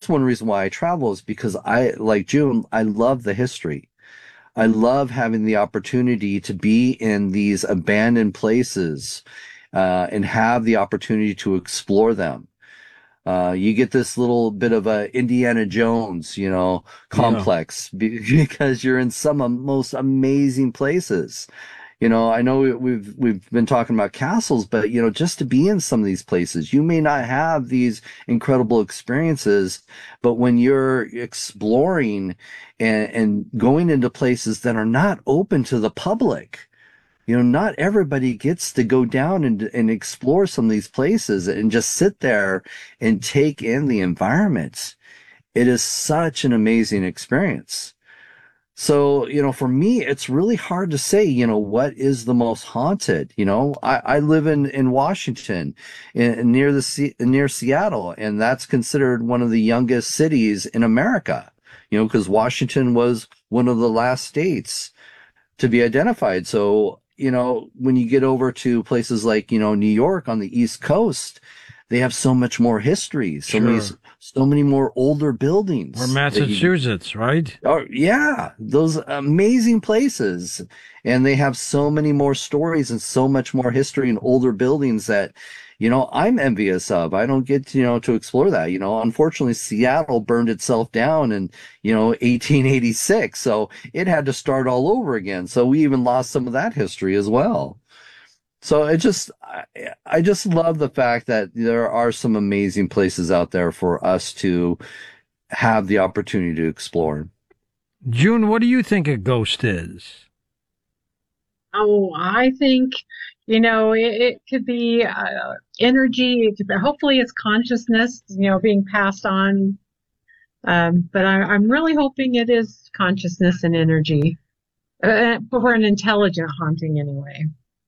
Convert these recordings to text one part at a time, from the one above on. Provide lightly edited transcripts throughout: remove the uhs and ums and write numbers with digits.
one reason why I travel is because like June, I love the history. I love having the opportunity to be in these abandoned places, and have the opportunity to explore them. You get this little bit of a Indiana Jones, Yeah. complex because you're in some of most amazing places. I know we've been talking about castles, but just to be in some of these places, you may not have these incredible experiences, but when you're exploring and going into places that are not open to the public, not everybody gets to go down and explore some of these places and just sit there and take in the environment. It is such an amazing experience. So, for me, it's really hard to say, what is the most haunted. I live in Washington, near near Seattle, and that's considered one of the youngest cities in America, because Washington was one of the last states to be identified. So, when you get over to places like, New York on the East Coast, they have so much more history, Sure. so many more older Or buildings that you. Massachusetts, right? Oh, yeah, those amazing places. And they have so many more stories and so much more history and older buildings that, I'm envious of. I don't get, to explore that. Unfortunately, Seattle burned itself down in, 1886. So it had to start all over again. So we even lost some of that history as well. So I just love the fact that there are some amazing places out there for us to have the opportunity to explore. June, what do you think a ghost is? Oh, I think, it could be energy. It could be, hopefully it's consciousness, being passed on. But I'm really hoping it is consciousness and energy, for an intelligent haunting anyway.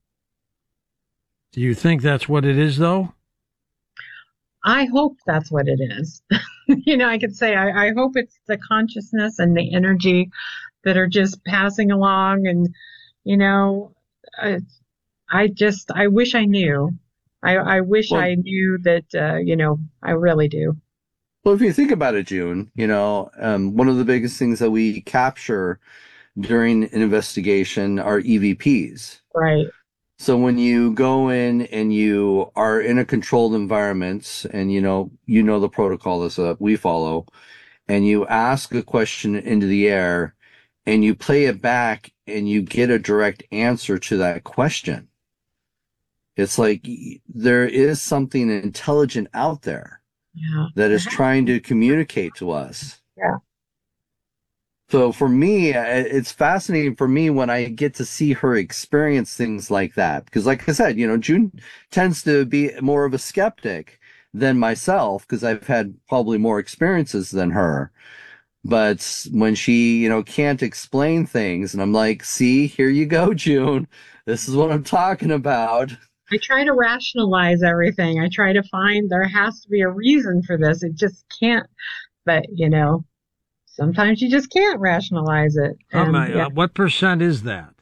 Do you think that's what it is, though? I hope that's what it is. I could say I hope it's the consciousness and the energy that are just passing along. And, you know, I, I wish I knew. I wish Well, I knew that, I really do. well, if you think about it, June, one of the biggest things that we capture during an investigation are EVPs. Right. So when you go in and you are in a controlled environment and you know the protocol that we follow, and you ask a question into the air and you play it back and you get a direct answer to that question. It's like there is something intelligent out there Yeah. that is trying to communicate to us. Yeah. So for me, it's fascinating for me when I get to see her experience things like that. Because like I said, June tends to be more of a skeptic than myself because I've had probably more experiences than her. But when she, can't explain things and I'm like, see, here you go, June. This is what I'm talking about. I try to rationalize everything. I try to find there has to be a reason for this. It just can't, but sometimes you just can't rationalize it. And yeah, What percent is that?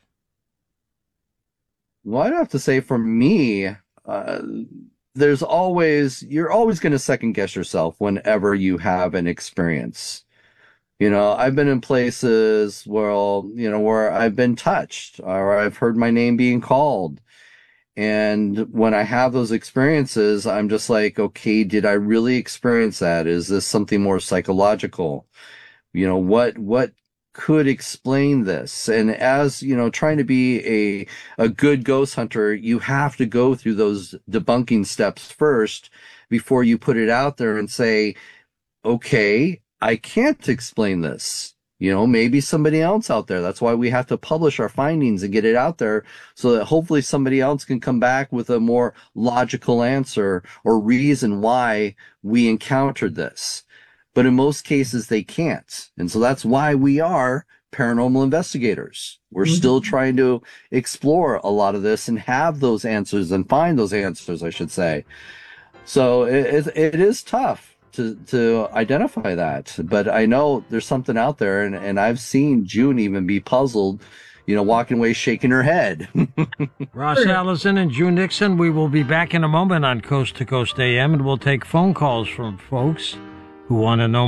Well, I'd have to say for me, uh, you're always going to second guess yourself whenever you have an experience. I've been in places where I've been touched or I've heard my name being called. And when I have those experiences, I'm just like, okay, did I really experience that? Is this something more psychological? What could explain this? And as, trying to be a good ghost hunter, you have to go through those debunking steps first before you put it out there and say, okay, I can't explain this. Maybe somebody else out there. That's why we have to publish our findings and get it out there so that hopefully somebody else can come back with a more logical answer or reason why we encountered this. But in most cases, they can't. And so that's why we are paranormal investigators. We're still mhm. trying to explore a lot of this and have those answers and find those answers, I should say. So it is tough to identify that, but I know there's something out there, and I've seen June even be puzzled, walking away shaking her head. Ross Allison and June Nixon, we will be back in a moment on Coast to Coast AM, and we'll take phone calls from folks who want to know